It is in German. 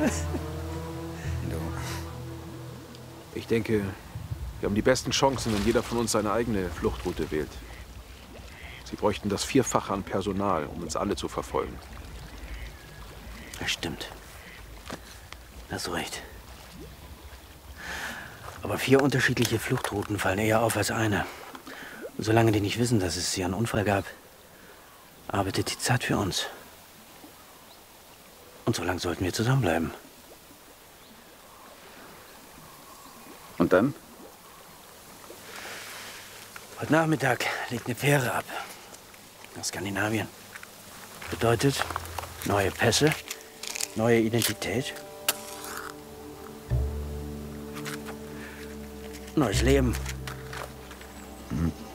Ich denke, wir haben die besten Chancen, wenn jeder von uns seine eigene Fluchtroute wählt. Sie bräuchten das Vierfache an Personal, um uns alle zu verfolgen. Das stimmt. Hast du recht. Aber 4 unterschiedliche Fluchtrouten fallen eher auf als eine. Und solange die nicht wissen, dass es hier einen Unfall gab, arbeitet die Zeit für uns. Und so lange sollten wir zusammenbleiben. Und dann? Heute Nachmittag legt eine Fähre ab. Nach Skandinavien. Bedeutet neue Pässe, neue Identität, neues Leben. Mhm.